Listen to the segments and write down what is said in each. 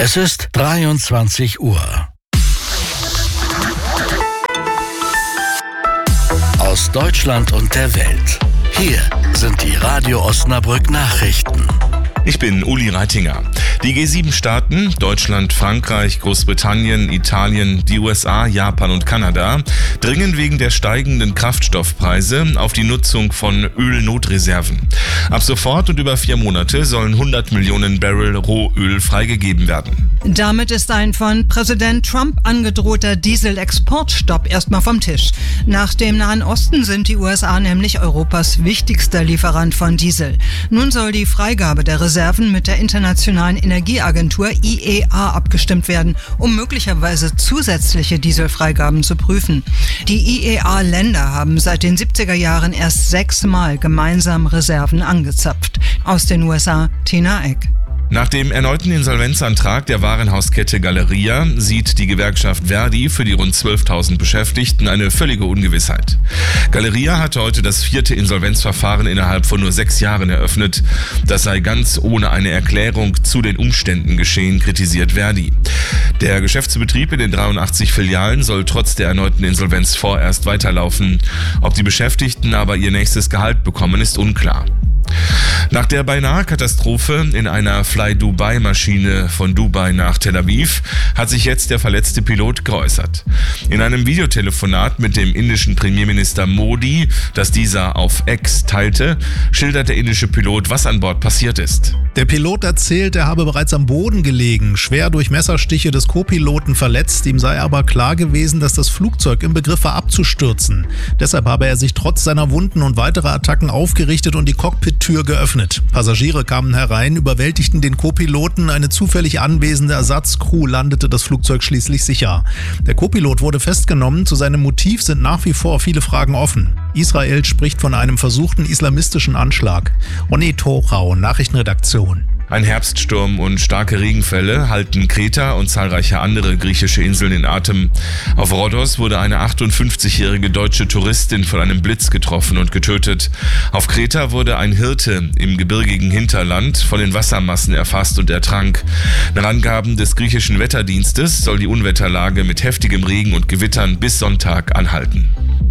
Es ist 23 Uhr. Aus Deutschland und der Welt. Hier sind die Radio Osnabrück Nachrichten. Ich bin Uli Reitinger. Die G7-Staaten, Deutschland, Frankreich, Großbritannien, Italien, die USA, Japan und Kanada, dringen wegen der steigenden Kraftstoffpreise auf die Nutzung von Ölnotreserven. Ab sofort und über 4 Monate sollen 100 Millionen Barrel Rohöl freigegeben werden. Damit ist ein von Präsident Trump angedrohter Dieselexportstopp erstmal vom Tisch. Nach dem Nahen Osten sind die USA nämlich Europas wichtigster Lieferant von Diesel. Nun soll die Freigabe der Reserven mit der Internationalen Energieagentur IEA abgestimmt werden, um möglicherweise zusätzliche Dieselfreigaben zu prüfen. Die IEA-Länder haben seit den 70er Jahren erst 6 Mal gemeinsam Reserven angezapft. Aus den USA, Tina Eck. Nach dem erneuten Insolvenzantrag der Warenhauskette Galeria sieht die Gewerkschaft Verdi für die rund 12.000 Beschäftigten eine völlige Ungewissheit. Galeria hatte heute das 4. Insolvenzverfahren innerhalb von nur 6 Jahren eröffnet. Das sei ganz ohne eine Erklärung zu den Umständen geschehen, kritisiert Verdi. Der Geschäftsbetrieb in den 83 Filialen soll trotz der erneuten Insolvenz vorerst weiterlaufen. Ob die Beschäftigten aber ihr nächstes Gehalt bekommen, ist unklar. Nach der Beinahe-Katastrophe in einer Fly-Dubai-Maschine von Dubai nach Tel Aviv hat sich jetzt der verletzte Pilot geäußert. In einem Videotelefonat mit dem indischen Premierminister Modi, das dieser auf X teilte, schildert der indische Pilot, was an Bord passiert ist. Der Pilot erzählt, er habe bereits am Boden gelegen, schwer durch Messerstiche des Co-Piloten verletzt. Ihm sei aber klar gewesen, dass das Flugzeug im Begriff war abzustürzen. Deshalb habe er sich trotz seiner Wunden und weiterer Attacken aufgerichtet und die Cockpit-Tür geöffnet. Passagiere kamen herein, überwältigten den Co-Piloten. Eine zufällig anwesende Ersatzcrew landete das Flugzeug schließlich sicher. Der Co-Pilot wurde festgenommen. Zu seinem Motiv sind nach wie vor viele Fragen offen. Israel spricht von einem versuchten islamistischen Anschlag. Onni Torau, Nachrichtenredaktion. Ein Herbststurm und starke Regenfälle halten Kreta und zahlreiche andere griechische Inseln in Atem. Auf Rhodos wurde eine 58-jährige deutsche Touristin von einem Blitz getroffen und getötet. Auf Kreta wurde ein Hirte im gebirgigen Hinterland von den Wassermassen erfasst und ertrank. Nach Angaben des griechischen Wetterdienstes soll die Unwetterlage mit heftigem Regen und Gewittern bis Sonntag anhalten.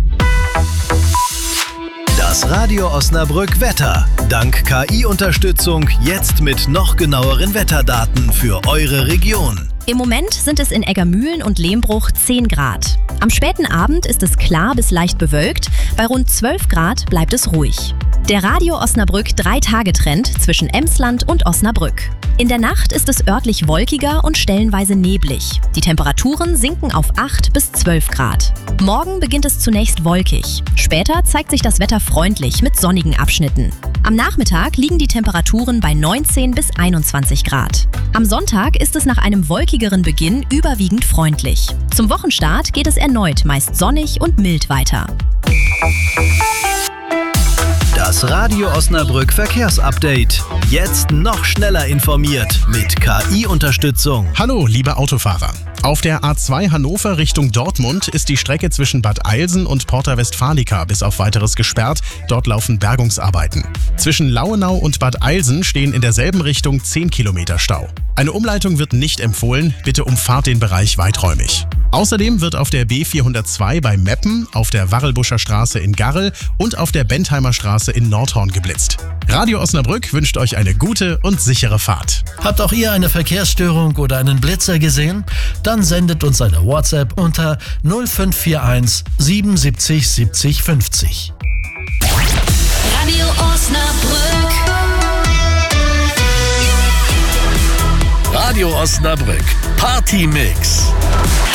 Das Radio Osnabrück Wetter. Dank KI-Unterstützung jetzt mit noch genaueren Wetterdaten für eure Region. Im Moment sind es in Eggermühlen und Lehmbruch 10 Grad. Am späten Abend ist es klar bis leicht bewölkt. Bei rund 12 Grad bleibt es ruhig. Der Radio Osnabrück 3-Tage-Trend zwischen Emsland und Osnabrück. In der Nacht ist es örtlich wolkiger und stellenweise neblig. Die Temperaturen sinken auf 8 bis 12 Grad. Morgen beginnt es zunächst wolkig. Später zeigt sich das Wetter freundlich mit sonnigen Abschnitten. Am Nachmittag liegen die Temperaturen bei 19 bis 21 Grad. Am Sonntag ist es nach einem wolkigeren Beginn überwiegend freundlich. Zum Wochenstart geht es erneut meist sonnig und mild weiter. Das Radio Osnabrück Verkehrsupdate. Jetzt noch schneller informiert mit KI-Unterstützung. Hallo, liebe Autofahrer. Auf der A2 Hannover Richtung Dortmund ist die Strecke zwischen Bad Eilsen und Porta Westfalica bis auf Weiteres gesperrt. Dort laufen Bergungsarbeiten. Zwischen Lauenau und Bad Eilsen stehen in derselben Richtung 10 Kilometer Stau. Eine Umleitung wird nicht empfohlen. Bitte umfahrt den Bereich weiträumig. Außerdem wird auf der B402 bei Meppen, auf der Warrelbuscher Straße in Garrel und auf der Bentheimer Straße in Nordhorn geblitzt. Radio Osnabrück wünscht euch eine gute und sichere Fahrt. Habt auch ihr eine Verkehrsstörung oder einen Blitzer gesehen? Dann sendet uns eine WhatsApp unter 0541 77 70 50. Radio Osnabrück. Radio Osnabrück Partymix.